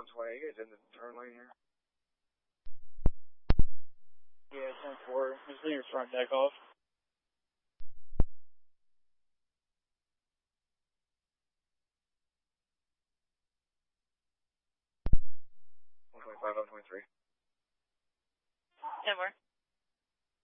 120, you guys in the turn lane here? Yeah, 10-4. Just leave your front deck off. $125, 123. 10-4.